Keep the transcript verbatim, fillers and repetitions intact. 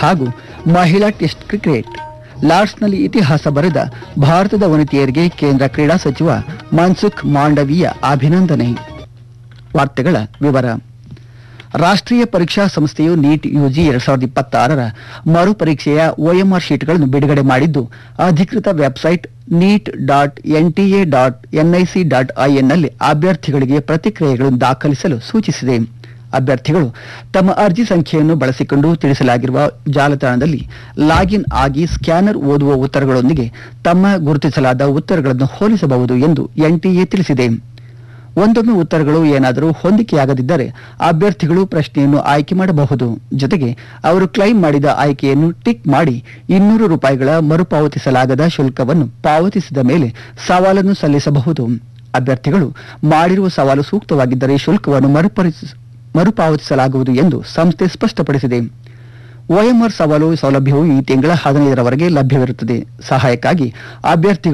ಹಾಗೂ ಮಹಿಳಾ test cricket. ಲಾರ್ಡ್ಸ್ನಲ್ಲಿ ಇತಿಹಾಸ ಬರೆದ ಭಾರತದ ವನಿತೆಯರಿಗೆ ಕೇಂದ್ರ ಕ್ರೀಡಾ ಸಚಿವ ಮನ್ಸುಖ್ ಮಾಂಡವೀಯ ಅಭಿನಂದನೆ. ವಾರ್ತೆಗಳ ವಿವರ. ರಾಷ್ಟ್ರೀಯ ಪರೀಕ್ಷಾ ಸಂಸ್ಥೆಯು ನೀಟ್ ಯುಜಿ ಎರಡ್ ಸಾವಿರದ ಇಪ್ಪತ್ತಾರರ ಮರುಪರೀಕ್ಷೆಯ ಒಎಂಆರ್ ಶೀಟ್ಗಳನ್ನು ಬಿಡುಗಡೆ ಮಾಡಿದ್ದು, ಅಧಿಕೃತ website neat dot NTA dot NIC dot ಐಎನ್ನಲ್ಲಿ ಅಭ್ಯರ್ಥಿಗಳಿಗೆ ಪ್ರತಿಕ್ರಿಯೆಗಳನ್ನು ದಾಖಲಿಸಲು ಸೂಚಿಸಿದೆ. ಅಭ್ಯರ್ಥಿಗಳು ತಮ್ಮ ಅರ್ಜಿ ಸಂಖ್ಯೆಯನ್ನು ಬಳಸಿಕೊಂಡು ತಿಳಿಸಲಾಗಿರುವ ಜಾಲತಾಣದಲ್ಲಿ ಲಾಗಿನ್ ಆಗಿ ಸ್ಕ್ಯಾನರ್ ಓದುವ ಉತ್ತರಗಳೊಂದಿಗೆ ತಮ್ಮ ಗುರುತಿಸಲಾದ ಉತ್ತರಗಳನ್ನು ಹೋಲಿಸಬಹುದು ಎಂದು ಎನ್ಟಿಎ ತಿಳಿಸಿದೆ. ಒಂದೊಮ್ಮೆ ಉತ್ತರಗಳು ಏನಾದರೂ ಹೊಂದಿಕೆಯಾಗದಿದ್ದರೆ ಅಭ್ಯರ್ಥಿಗಳು ಪ್ರಶ್ನೆಯನ್ನು ಆಯ್ಕೆ ಮಾಡಬಹುದು. ಜೊತೆಗೆ ಅವರು ಕ್ಲೈಮ್ ಮಾಡಿದ ಆಯ್ಕೆಯನ್ನು ಟಿಕ್ ಮಾಡಿ ಇನ್ನೂರು ರೂಪಾಯಿಗಳ ಮರುಪಾವತಿಸಲಾಗದ ಶುಲ್ಕವನ್ನು ಪಾವತಿಸಿದ ಮೇಲೆ ಸವಾಲನ್ನು ಸಲ್ಲಿಸಬಹುದು. ಅಭ್ಯರ್ಥಿಗಳು ಮಾಡಿರುವ ಸವಾಲು ಸೂಕ್ತವಾಗಿದ್ದರೆ ಶುಲ್ಕವನ್ನು ಮರುಪರಿಸ ಮರುಪಾವತಿಸಲಾಗುವುದು ಎಂದು ಸಂಸ್ಥೆ ಸ್ಪಷ್ಟಪಡಿಸಿದೆ. ಒಎಂಆರ್ ಸವಾಲು ಸೌಲಭ್ಯವು ಈ ತಿಂಗಳ ಹದಿನೈದರವರೆಗೆ ಲಭ್ಯವಿರುತ್ತದೆ. ಸಹಾಯಕ್ಕಾಗಿ ಅಭ್ಯರ್ಥಿಗಳು